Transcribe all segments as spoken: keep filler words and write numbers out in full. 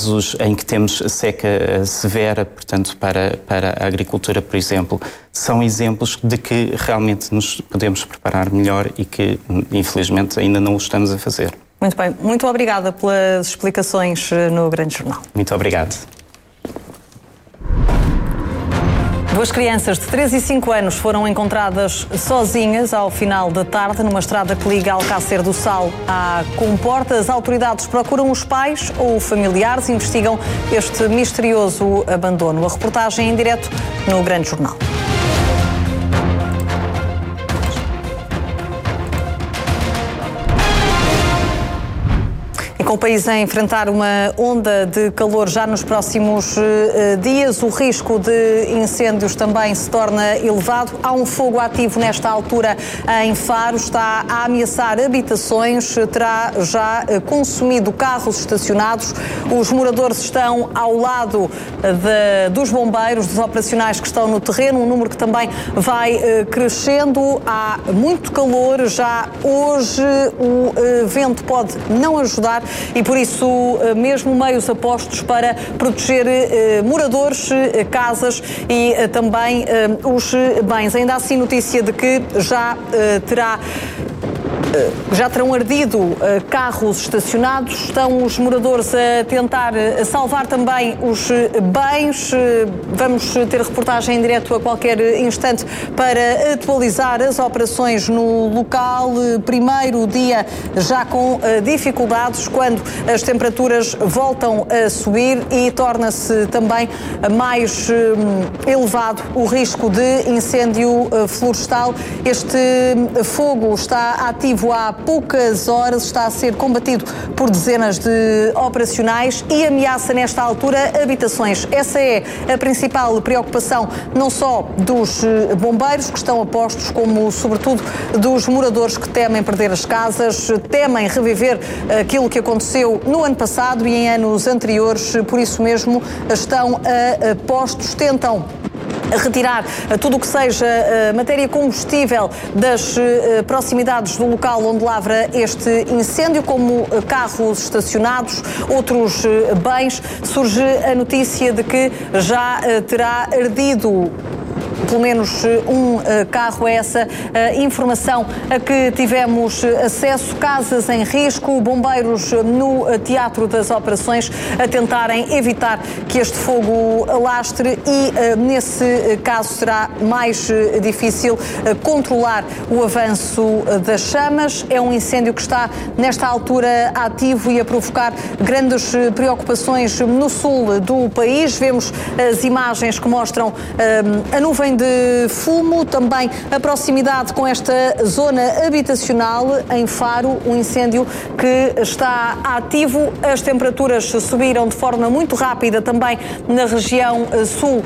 casos em que temos seca severa, portanto, para, para a agricultura, por exemplo, são exemplos de que realmente nos podemos preparar melhor e que, infelizmente, ainda não o estamos a fazer. Muito bem. Muito obrigada pelas explicações no Grande Jornal. Muito obrigado. Duas crianças de três e cinco anos foram encontradas sozinhas ao final da tarde numa estrada que liga Alcácer do Sal à Comporta. As autoridades procuram os pais ou familiares e investigam este misterioso abandono. A reportagem em direto no Grande Jornal. Com o país a enfrentar uma onda de calor já nos próximos uh, dias, o risco de incêndios também se torna elevado. Há um fogo ativo nesta altura em Faro, está a ameaçar habitações, terá já uh, consumido carros estacionados. Os moradores estão ao lado de, dos bombeiros, dos operacionais que estão no terreno, um número que também vai uh, crescendo. Há muito calor, já hoje o uh, vento pode não ajudar. E por isso, mesmo meios apostos para proteger eh, moradores, eh, casas e eh, também eh, os bens. Ainda assim, notícia de que já eh, terá... Já terão ardido carros estacionados, estão os moradores a tentar salvar também os bens. Vamos ter reportagem em direto a qualquer instante para atualizar as operações no local. Primeiro dia já com dificuldades, quando as temperaturas voltam a subir e torna-se também mais elevado o risco de incêndio florestal. Este fogo está ativo há poucas horas, está a ser combatido por dezenas de operacionais e ameaça nesta altura habitações. Essa é a principal preocupação não só dos bombeiros que estão a postos, como sobretudo dos moradores que temem perder as casas, temem reviver aquilo que aconteceu no ano passado e em anos anteriores, por isso mesmo estão a postos, tentam retirar tudo o que seja uh, matéria combustível das uh, proximidades do local onde lavra este incêndio, como uh, carros estacionados, outros uh, bens. Surge a notícia de que já uh, terá ardido pelo menos um uh, carro. É essa uh, informação a que tivemos acesso. Casas em risco, bombeiros no uh, teatro das operações a tentarem evitar que este fogo alastre e uh, nesse caso será mais uh, difícil uh, controlar o avanço uh, das chamas. É um incêndio que está nesta altura ativo e a provocar grandes uh, preocupações no sul do país. Vemos as imagens que mostram uh, a nuvem de fumo, também a proximidade com esta zona habitacional em Faro, um incêndio que está ativo. As temperaturas subiram de forma muito rápida também na região sul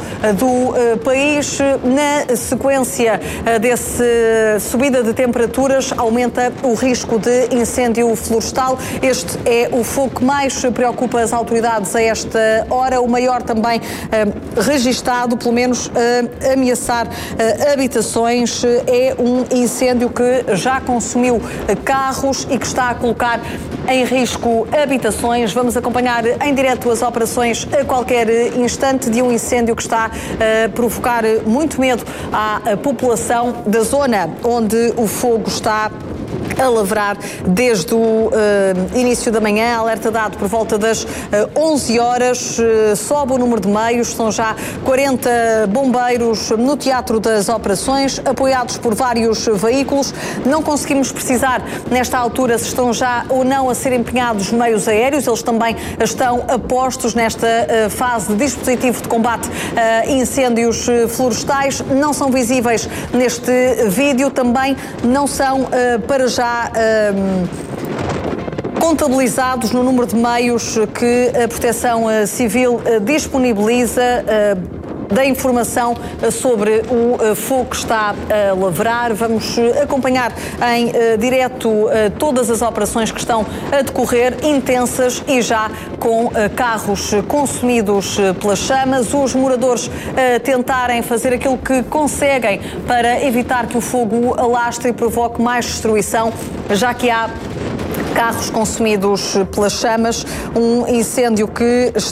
do país. Na sequência dessa subida de temperaturas, aumenta o risco de incêndio florestal. Este é o fogo que mais preocupa as autoridades a esta hora, o maior também eh, registado, pelo menos eh, ameaçar eh, habitações. É um incêndio que já consumiu eh, carros e que está a colocar em risco habitações. Vamos acompanhar em direto as operações a qualquer instante de um incêndio que está a provocar muito medo à população da zona onde o fogo está a lavrar desde o uh, início da manhã. Alerta dado por volta das uh, onze horas. Uh, sobe o número de meios. São já quarenta bombeiros no teatro das operações, apoiados por vários veículos. Não conseguimos precisar nesta altura se estão já ou não a ser empenhados meios aéreos. Eles também estão a postos nesta uh, fase de dispositivo de combate a uh, incêndios uh, florestais. Não são visíveis neste vídeo. Também não são uh, para já Um, contabilizados no número de meios que a Proteção Civil disponibiliza. Uh, da informação sobre o fogo que está a lavrar. Vamos acompanhar em uh, direto uh, todas as operações que estão a decorrer, intensas e já com uh, carros consumidos uh, pelas chamas. Os moradores uh, tentarem fazer aquilo que conseguem para evitar que o fogo alastre e provoque mais destruição, já que há carros consumidos pelas chamas. Um incêndio que